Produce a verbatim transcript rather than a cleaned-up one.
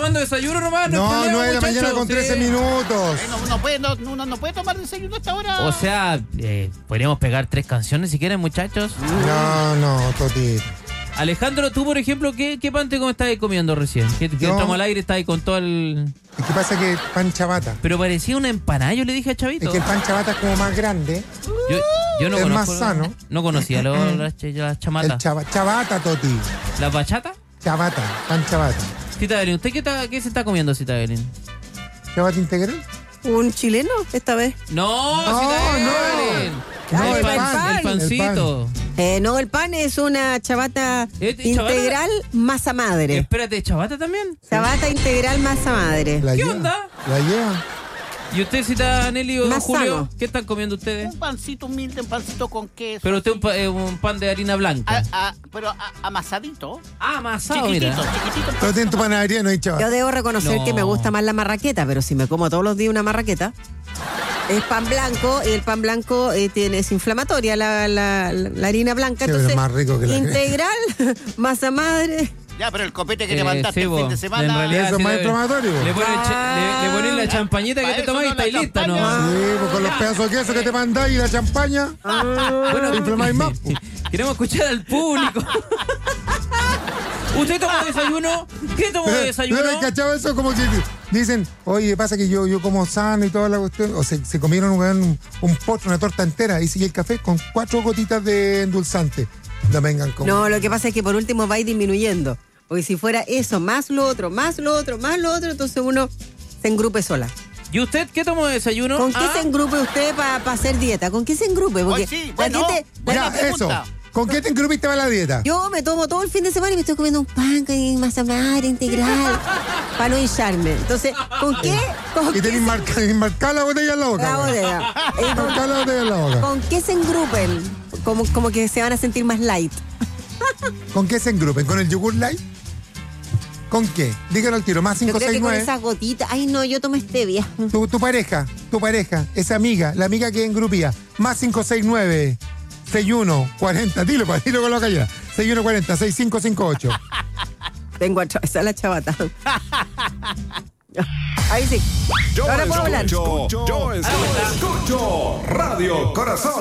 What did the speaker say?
tomando desayuno nomás. No, problema, nueve de la muchachos. mañana con Sí. trece minutos. Eh, no, no, puede, no, no, no puede tomar desayuno a esta hora. O sea, eh, podríamos pegar tres canciones si quieren, muchachos. No, no, Totito. Alejandro, tú, por ejemplo, ¿qué, qué pan te cómo estabas comiendo recién? Que, que No. entramos al aire, estabas ahí con todo el... Es que pasa que pan chabata. Pero parecía una empanada, yo le dije a Chavito. Es que el pan chabata es como más grande. Yo, yo no es conozco, más sano. No conocía lo- las, ch- las El chamatas. chava, chabata, Toti. ¿Las bachatas? Chabata, pan chabata. Cita Evelyn, ¿usted qué, está, qué se está comiendo, Cita Evelyn? ¿Chabata integral? ¿Un chileno esta vez? No, No, Cita no. Evelyn. No, el, el pan, pan, el pancito. Eh, no, el pan es una chabata ¿Eh, chabata? integral masa madre. Espérate, ¿chabata también? Chabata integral masa madre. ¿La ¿Qué lleva? onda? ¿La lleva? ¿Y usted, Cita Nelly o don Más Julio? sano. ¿Qué están comiendo ustedes? Un pancito humilde, un pancito con queso. Pero usted un, pa- eh, un pan de harina blanca. Ah, ah, pero ah, amasadito. Ah, amasado, Chiquitito, mira. chiquitito. Toti, en tu panadería no hay chabata. Yo debo reconocer No. que me gusta más la marraqueta, pero si me como todos los días una marraqueta, es pan blanco y el pan blanco eh, tiene, es inflamatoria la, la, la- la harina blanca. Sí, pero Entonces, es más rico que la integral, masa madre. Ya, pero el copete que Eh, levantaste sí, el fin bo. de En semana. realidad, Eso es sí, más le- inflamatorio. Le ponen, cha- le, le ponen la champañita que Para te eso tomáis y no la estáis lista, ¿no? champaña. Sí, pues con los pedazos de queso que te mandáis y la champaña. Bueno, te inflamáis más. po. queremos escuchar al público. ¿Usted tomó desayuno? ¿Qué tomó de desayuno? ¿No has cachado eso? Como que dicen, oye, pasa que yo, yo como sano y toda la cuestión. O se, se comieron un, un postre, una torta entera y sigue el café con cuatro gotitas de endulzante. No vengan con... No, lo que pasa es que por último va a ir disminuyendo. Porque si fuera eso, más lo otro, más lo otro, más lo otro, entonces uno se engrupe sola. ¿Y usted qué tomó de desayuno? ¿Con qué Ah, se engrupe usted para hacer dieta? ¿Con qué se engrupe? Porque Hoy sí, la bueno. dieta- la- Ya, buena eso. pregunta. ¿Con qué te engrupiste para la dieta? yo me tomo todo el fin de semana y me estoy comiendo un pan con masa madre integral para no hincharme. Entonces, ¿con qué? ¿Con Y qué tenés se- marca- marcada la botella en la boca. la weón. bodega? Eh, ¿con, Marcada la botella en la boca. con qué se engrupen? Como, como que se van a sentir más light. ¿Con qué se engrupen? ¿Con el yogur light? ¿Con qué? Dígalo al tiro. Más Yo cinco creo que seis con nueve. esas gotitas. Ay, no, yo tomo stevia. Tu, tu pareja, tu pareja, esa amiga, la amiga que engrupía. Más cinco seis nueve, seis uno cuarenta. Dilo, pa, dilo con la calle. seis uno cuarenta, seis cinco cinco ocho. Tengo a esa es la chabata. Ahí sí. Yo Ahora puedo hablar. escucho, yo escucho Radio Corazón.